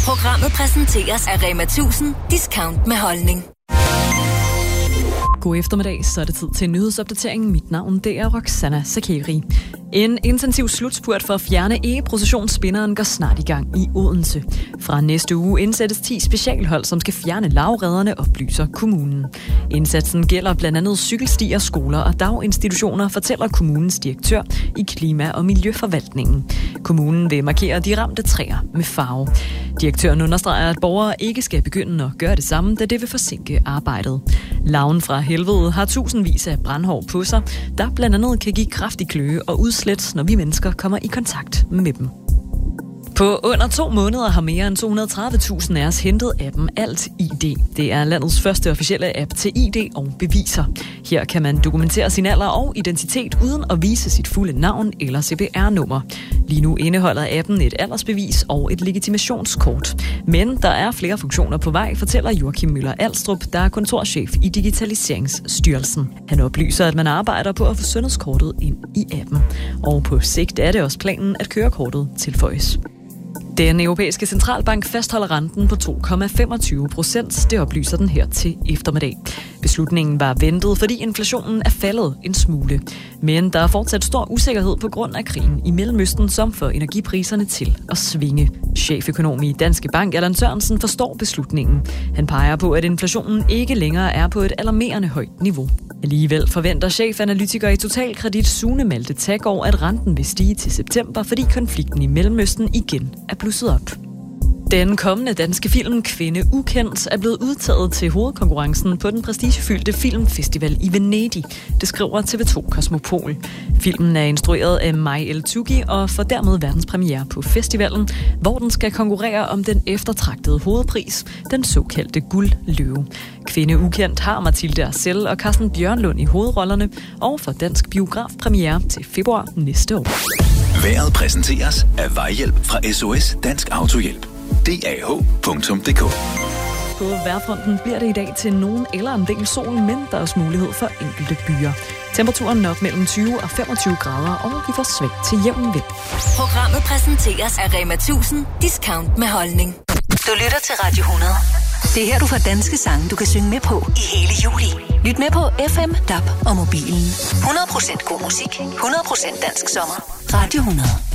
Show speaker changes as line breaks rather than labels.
Programmet præsenteres af Rema 1000 Discount med holdning.
God eftermiddag, så er det tid til nyhedsopdateringen. Mit navn, det er Roxana Sakeri. En intensiv slutspurt for at fjerne egeprocessionsspinderen går snart i gang i Odense. Fra næste uge indsættes 10 specialhold, som skal fjerne lavredderne, oplyser kommunen. Indsatsen gælder blandt andet cykelstier, skoler og daginstitutioner, fortæller kommunens direktør i Klima- og Miljøforvaltningen. Kommunen vil markere de ramte træer med farve. Direktøren understreger, at borgere ikke skal begynde at gøre det samme, da det vil forsinke arbejdet. Larven fra helvede har tusindvis af brandhår på sig, der blandt andet kan give kraftig kløe og udslæt, når vi mennesker kommer i kontakt med dem. På under 2 måneder har mere end 230.000 af os hentet appen Alt ID. Det er landets første officielle app til ID og beviser. Her kan man dokumentere sin alder og identitet uden at vise sit fulde navn eller CPR-nummer. Lige nu indeholder appen et aldersbevis og et legitimationskort. Men der er flere funktioner på vej, fortæller Joachim Møller Alstrup, der er kontorchef i Digitaliseringsstyrelsen. Han oplyser, at man arbejder på at få sundhedskortet ind i appen. Og på sigt er det også planen, at kørekortet tilføjes. Den europæiske centralbank fastholder renten på 2,25%. Det oplyser den her til eftermiddag. Beslutningen var ventet, fordi inflationen er faldet en smule. Men der er fortsat stor usikkerhed på grund af krigen i Mellemøsten, som får energipriserne til at svinge. Cheføkonom i Danske Bank, Allan Sørensen, forstår beslutningen. Han peger på, at inflationen ikke længere er på et alarmerende højt niveau. Alligevel forventer chefanalytiker i Totalkredit Sune Malte Taggaard, at renten vil stige til september, fordi konflikten i Mellemøsten igen er blusset op. Den kommende danske film Kvinde Ukendt er blevet udtaget til hovedkonkurrencen på den prestigefyldte filmfestival i Venedig. Det skriver TV2 Cosmopol. Filmen er instrueret af Mai El-Tughi og får dermed verdenspremiere på festivalen, hvor den skal konkurrere om den eftertragtede hovedpris, den såkaldte Guldløve. Kvinde Ukendt har Mathilde Arcel og Carsten Bjørnlund i hovedrollerne og får dansk biografpremiere til februar næste år.
Vejret præsenteres af Vejhjælp fra SOS Dansk Autohjælp. DAH.dk.
På vejrfronten bliver det i dag til nogen eller en del sol, men der er også mulighed for enkelte byer. Temperaturen op mellem 20 og 25 grader, og vi får svag til jævn vind.
Programmet præsenteres af Rema 1000 Discount med holdning. Du lytter til Radio 100. Det er her, du får danske sange, du kan synge med på i hele juli. Lyt med på FM, DAB og mobilen. 100% god musik, 100% dansk sommer. Radio 100.